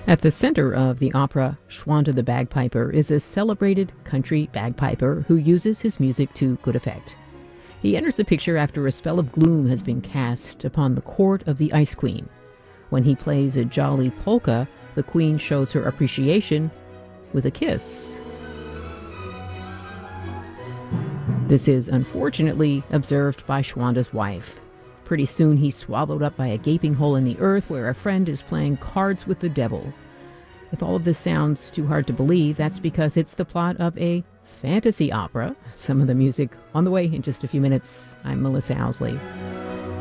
At the center of the opera Schwanda the Bagpiper is a celebrated country bagpiper who uses his music to good effect. He enters the picture after a spell of gloom has been cast upon the court of the Ice Queen. When he plays a jolly polka, the queen shows her appreciation with a kiss. This is unfortunately observed by Schwanda's wife. Pretty soon he's swallowed up by a gaping hole in the earth where a friend is playing cards with the devil. If all of this sounds too hard to believe, that's because it's the plot of a fantasy opera. Some of the music on the way in just a few minutes. I'm Melissa Owsley.